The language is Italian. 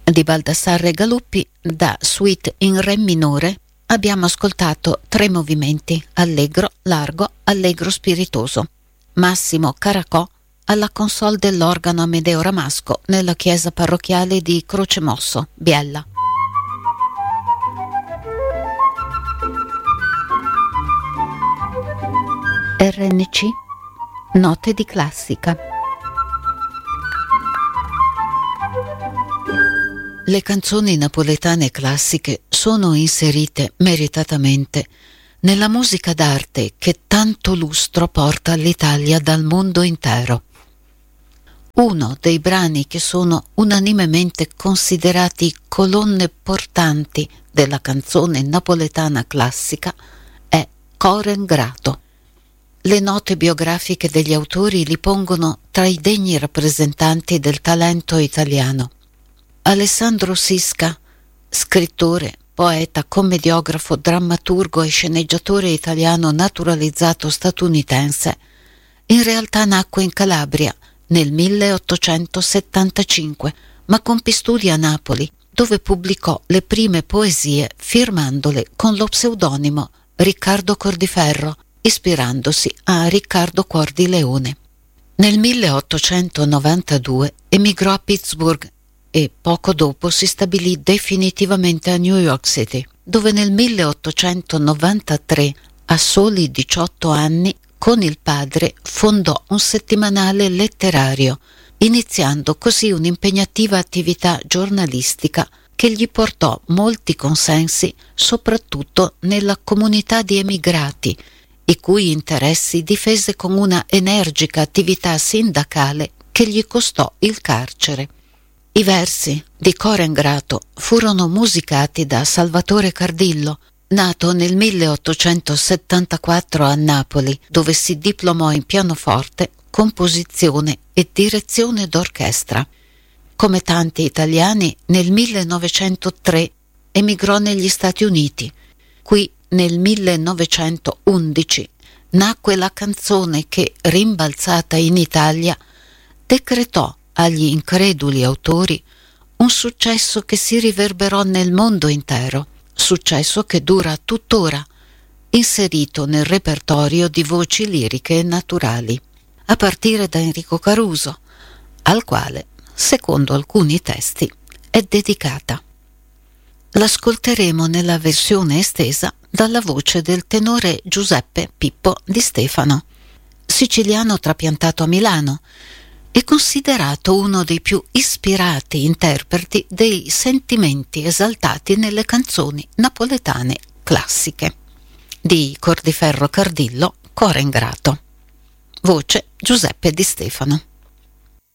Di Baldassarre Galuppi, da Suite in Re minore, abbiamo ascoltato 3 movimenti: allegro, largo, allegro spiritoso. Massimo Caracò alla console dell'organo Amedeo Ramasco nella chiesa parrocchiale di Crocemosso, Biella. RNC Note di classica. Le canzoni napoletane classiche sono inserite meritatamente nella musica d'arte che tanto lustro porta all'Italia dal mondo intero. Uno dei brani che sono unanimemente considerati colonne portanti della canzone napoletana classica è Cor Ingrato. Le note biografiche degli autori li pongono tra i degni rappresentanti del talento italiano. Alessandro Sisca, scrittore, poeta, commediografo, drammaturgo e sceneggiatore italiano naturalizzato statunitense, in realtà nacque in Calabria nel 1875, ma compì studi a Napoli, dove pubblicò le prime poesie firmandole con lo pseudonimo Riccardo Cordiferro, ispirandosi a Riccardo Cuor di Leone. Nel 1892 emigrò a Pittsburgh e poco dopo si stabilì definitivamente a New York City, dove nel 1893, a soli 18 anni, con il padre fondò un settimanale letterario, iniziando così un'impegnativa attività giornalistica che gli portò molti consensi soprattutto nella comunità di emigrati, i cui interessi difese con una energica attività sindacale che gli costò il carcere. I versi di Cor Ingrato furono musicati da Salvatore Cardillo, nato nel 1874 a Napoli, dove si diplomò in pianoforte, composizione e direzione d'orchestra. Come tanti italiani, nel 1903 emigrò negli Stati Uniti. Qui nel 1911 nacque la canzone che, rimbalzata in Italia, decretò agli increduli autori un successo che si riverberò nel mondo intero, successo che dura tuttora, inserito nel repertorio di voci liriche naturali, a partire da Enrico Caruso, al quale, secondo alcuni testi, è dedicata. L'ascolteremo nella versione estesa dalla voce del tenore Giuseppe Pippo Di Stefano, siciliano trapiantato a Milano e considerato uno dei più ispirati interpreti dei sentimenti esaltati nelle canzoni napoletane classiche. Di Cordiferro Cardillo, Cor Ingrato. Voce Giuseppe Di Stefano.